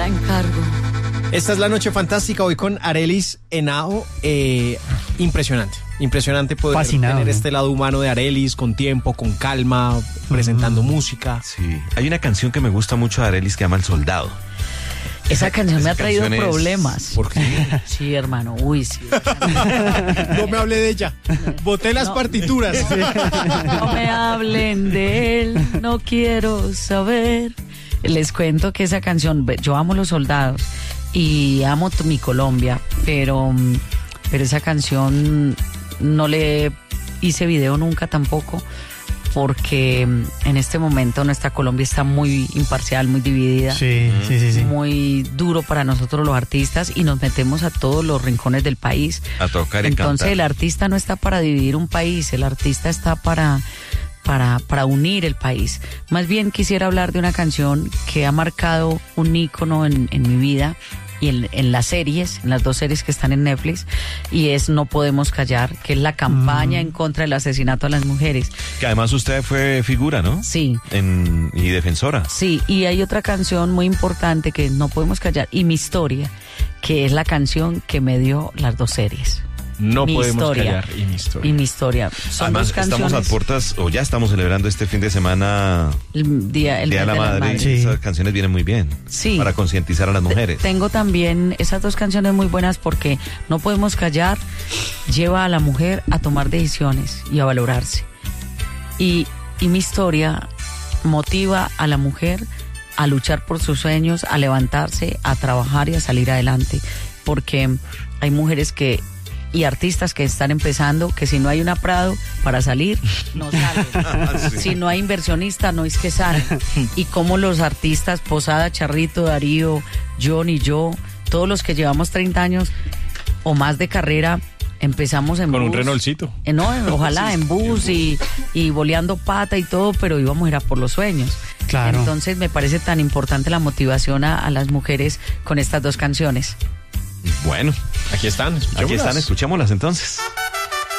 la encargo. Esta es la noche fantástica hoy con Arelis Henao. Impresionante poder tener este lado humano de Arelis, con tiempo, con calma, presentando música. Sí, hay una canción que me gusta mucho de Arelis que llama El Soldado. Esa canción me ha traído problemas. ¿Por qué? Sí, hermano, sí. No me hable de ella. Boté las partituras. Sí. No me hablen de él, no quiero saber. Les cuento que esa canción, yo amo los soldados y amo mi Colombia, pero esa canción no le hice video nunca tampoco, porque en este momento nuestra Colombia está muy imparcial, muy dividida. Sí. Muy duro para nosotros los artistas y nos metemos a todos los rincones del país. A tocar y Entonces cantar. El artista no está para dividir un país, el artista está para unir el país. Más bien quisiera hablar de una canción que ha marcado un ícono en mi vida y en las series, en las 2 series que están en Netflix, y es No Podemos Callar, que es la campaña en contra del asesinato a las mujeres. Que además usted fue figura, ¿no? Sí. Y defensora. Sí, y hay otra canción muy importante que es No Podemos Callar y Mi Historia, que es la canción que me dio las 2 series. No Mi podemos historia. callar y mi historia. Son Además, 2 canciones. estamos a puertas, o ya estamos celebrando este fin de semana el Día de la Madre. Sí. Esas canciones vienen muy bien. Sí. Para concientizar a las mujeres. Tengo también esas 2 canciones muy buenas porque No Podemos Callar lleva a la mujer a tomar decisiones y a valorarse. Y Mi Historia motiva a la mujer a luchar por sus sueños, a levantarse, a trabajar y a salir adelante. Porque hay mujeres y artistas que están empezando, que si no hay una Prado para salir, no salen. Sí. Si no hay inversionista, no es que salen. Y como los artistas, Posada, Charrito, Darío, John y yo, todos los que llevamos 30 años o más de carrera, empezamos en Con bus. un Renaultcito. No, ojalá, en bus y boleando pata y todo, pero íbamos a ir a por los sueños. Claro. Entonces me parece tan importante la motivación a las mujeres con estas 2 canciones. Bueno, Aquí están, escuchémoslas entonces.